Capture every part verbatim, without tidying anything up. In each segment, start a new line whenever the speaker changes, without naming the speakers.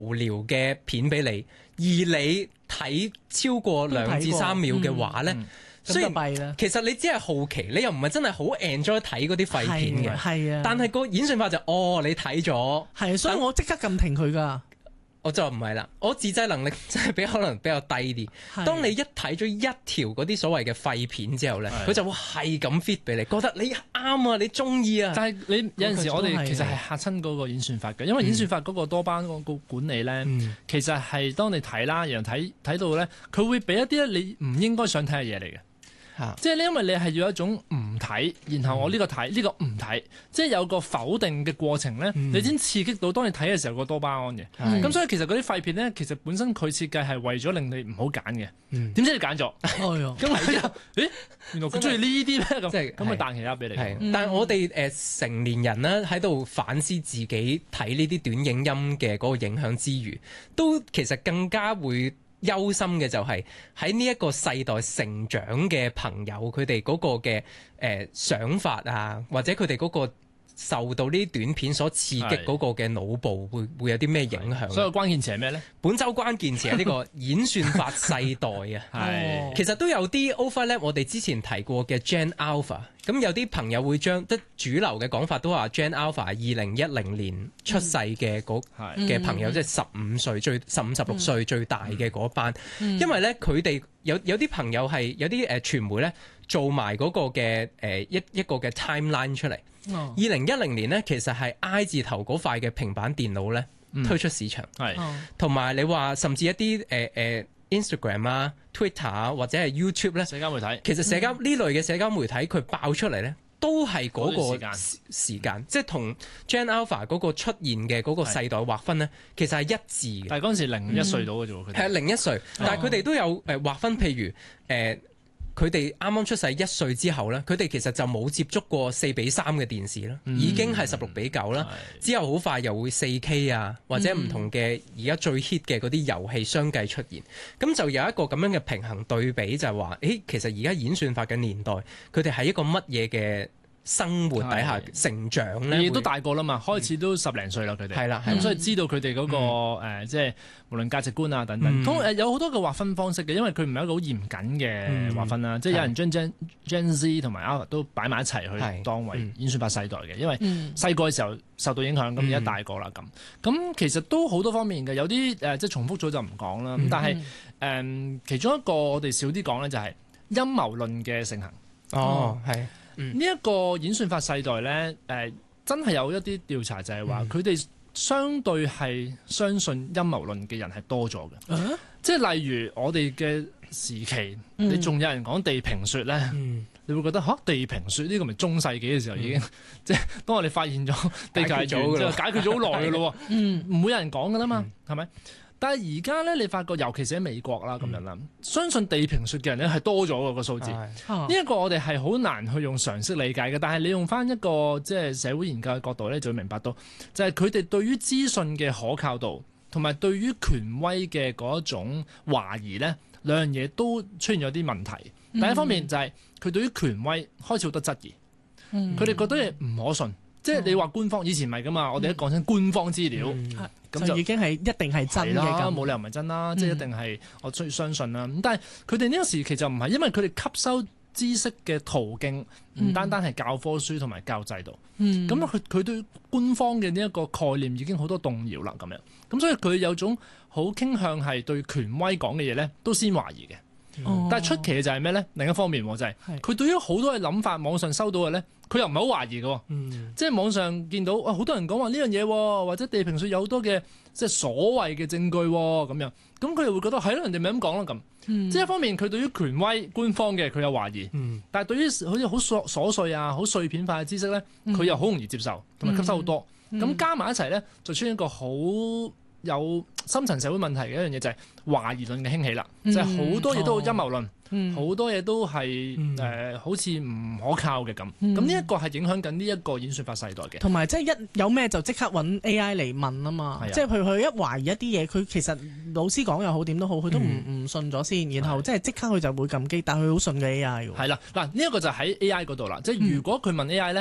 無聊嘅片俾你，而你睇超過兩至三秒嘅話咧。所以其實你只係好奇，你又唔係真係好 enjoy 睇嗰啲廢片嘅，係啊。但係個演算法就哦，你睇咗，係啊，所以我即刻撳停佢噶。我就唔係啦，我自制能力真係比可能比較低啲。當你一睇咗一條嗰啲所謂嘅廢片之後咧，佢就會係咁 fit 俾你，覺得你啱啊，你中意啊。但係你有陣時我哋其實係嚇親嗰個演算法嘅，因為演算法嗰個多巴胺嗰個管理咧，嗯、其實係當你睇啦，然後睇睇到咧，佢會俾一啲你唔應該想睇嘅嘢嚟嘅。即係你因為你係要一種唔睇，然後我呢個睇，呢、嗯、個唔睇，即係有個否定嘅過程咧，嗯、你先刺激到當你睇嘅時候個多巴胺嘅。咁、嗯、所以其實嗰啲廢片咧，其實本身佢設計係為咗令你唔好揀嘅。點、嗯、知你揀咗？咁係啊？誒，原來佢中意呢啲咧，咁咁咪彈其他俾你。嗯、但係我哋誒、呃、成年人咧喺度反思自己睇呢啲短影音嘅嗰個影響之餘，都其實更加會憂心嘅就係喺呢一個世代成長嘅朋友，佢哋嗰個嘅誒、呃、想法啊，或者佢哋嗰個受到呢啲短片所刺激嗰個嘅腦部會，會會有啲咩影響？所以關鍵詞係咩呢？本週關鍵詞係呢個演算法世代啊，係其實都有啲 overlap。我哋之前提過嘅 Gen Alpha， 咁有啲朋友會將即主流嘅講法都話 Gen Alpha 二零一零年出世嘅嗰嘅朋友，嗯、即係十五歲最十五十六歲最大嘅嗰班，嗯、因為咧佢哋有有啲朋友係有啲誒傳媒咧做埋嗰個嘅誒、呃、一一個嘅 timeline 出嚟。二零一零年呢，其實係 I 字頭嗰塊嘅平板電腦咧推出市場，係同埋你話甚至一啲誒誒 Instagram 啊、Twitter 啊或者係 YouTube 咧社交媒體，其實社交呢、嗯、類嘅社交媒體佢爆出嚟咧，都係嗰個時間，時間即係同 Gen Alpha 嗰個出現嘅嗰個世代劃分咧，其實係一致嘅。但係嗰陣時零一歲到嘅啫喎，佢哋係零一歲，但係佢哋都有誒劃分，譬如誒。呃佢哋啱啱出世一歲之後呢，佢哋其實就冇接觸過四比三嘅電視啦，嗯、已經係十六比九啦。嗯、之後好快又會四 K 啊，或者唔同嘅而家最 hit 嘅嗰啲遊戲相繼出現，咁就有一個咁樣嘅平衡對比，就係話，誒，其實而家演算法嘅年代，佢哋係一個乜嘢嘅生活底下成長咧，亦都大個啦嘛，開始都十零歲啦，佢哋係啦，咁所以知道佢哋嗰個誒，即係無論價值觀啊等等，咁誒有好多嘅劃分方式嘅，因為佢唔係一個好嚴謹嘅劃分啦，即係有人將 Gen Gen Z 同埋 Alpha 都擺埋一齊去當為演算法世代嘅，因為細個嘅時候受到影響，咁而家大個啦咁，咁其實都好多方面嘅，有啲誒即係重複咗就唔講啦，咁但係誒其中一個我哋少啲講咧就係陰謀論嘅盛行。哦，係。呢一、嗯、個演算法世代咧，誒、呃、真係有一啲調查就係話，佢哋、嗯、相對係相信陰謀論嘅人係多咗嘅。啊、即係例如我哋嘅時期，嗯、你仲有人講地平說咧，嗯、你會覺得嚇地平說呢個咪中世紀嘅時候已經，嗯、即係當我哋發現咗地球係圓之後，解決咗好耐嘅咯。嗯，唔會有人講噶啦嘛，係咪、嗯？但係而家咧，你發覺尤其是喺美國啦咁樣啦，嗯、相信地平說嘅人咧係多咗個個數字。呢一、哎、個我哋係好難去用常識理解嘅。但係你用翻一個即係社會研究嘅角度咧，就會明白到就係佢哋對於資訊嘅可靠度同埋對於權威嘅嗰一種懷疑咧，兩樣嘢都出現咗啲問題。嗯、第一方面就係佢對於權威開始好多質疑，佢哋、嗯、覺得嘢唔可信。即係你話官方以前唔係噶嘛，我哋一講親官方資料，咁、嗯、就已經係一定係真嘅啦，冇理由唔係真啦，嗯、即係一定係我需要相信啦。咁但係佢哋呢個時期就唔係，因為佢哋吸收知識嘅途徑唔單單係教科書同埋教制度，咁佢佢對官方嘅呢一個概念已經好多動搖啦，咁樣，咁所以佢有種好傾向係對權威講嘅嘢咧都先懷疑嘅。嗯、但係出奇嘅就係咩咧？另一方面就係、是、佢對於好多嘅諗法，網上收到嘅咧，佢又唔係好懷疑嘅。嗯、即係網上見到啊，好多人講話呢樣嘢，或者地平說有好多嘅即係所謂嘅證據咁樣，咁佢又會覺得係咯，人哋咪咁講咯咁。嗯、即係一方面佢對於權威官方嘅佢有懷疑，嗯、但係對於好似好瑣瑣碎啊、好碎片化嘅知識咧，佢、嗯、又好容易接受同埋吸收好多。咁、嗯嗯、加埋一齊咧，就出現一個好有深層社會問題嘅一樣嘢，就係懷疑論嘅興起啦，嗯、就係好多嘢都好陰謀論，好、嗯、多嘢都係誒、嗯呃、好似唔可靠嘅咁。咁呢一個係影響緊呢一個演算法世代嘅。同埋即係一有咩就即刻揾 A I 嚟問啊嘛，即係佢佢一懷疑一啲嘢，佢其實老師講又好點都好，佢都唔唔、嗯、信咗先，然後即係即刻佢就會撳機，但係佢好信嘅 A I 喎。係啦，嗱呢一個就喺 A I 嗰度啦，即係如果佢問 A I 咧。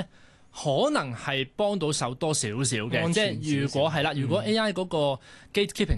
可能係幫到手多少少嘅，即係如果係啦，如果 A I 嗰個 gatekeeping